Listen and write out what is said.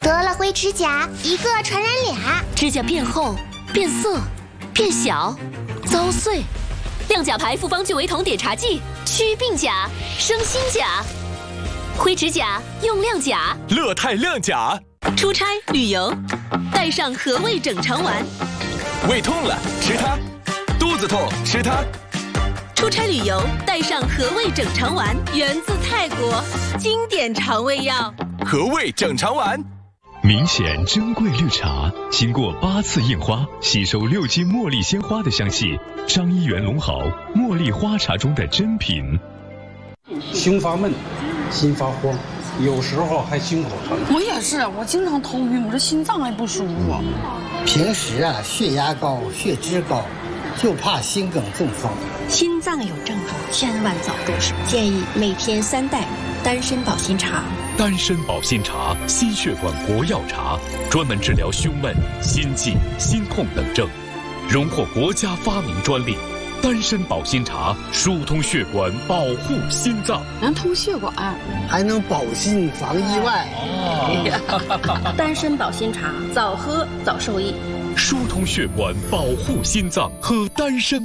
得了灰指甲，一个传染俩。 指甲变厚、变色、变小、遭碎。亮甲牌复方聚维酮碘茶剂，祛病甲，生新甲。灰指甲用亮甲， 乐泰亮甲。 出差旅游，带上和味整肠丸。 胃痛了吃它，肚子痛吃它。 出差旅游带上和味整肠丸，源自泰国，经典肠胃药。 和味整肠丸。 明显珍贵绿茶，经过8次印花，吸收6斤茉莉鲜花的香气。张一元龙好茉莉花茶中的珍品。 胸发闷，心发慌，有时候还心口疼。 我也是，我经常头晕，我这心脏还不舒服。 平时血压高、血脂高，就怕心梗中风。 心脏有症状，千万早重视。建议每天3袋丹参保心茶。 丹参保心茶，心血管国药茶，专门治疗胸闷、心悸、心痛等症，荣获国家发明专利。丹参保心茶疏通血管，保护心脏， 能通血管， 还能保心防意外。 丹参保心茶，早喝早受益。 疏通血管，保护心脏，喝丹参。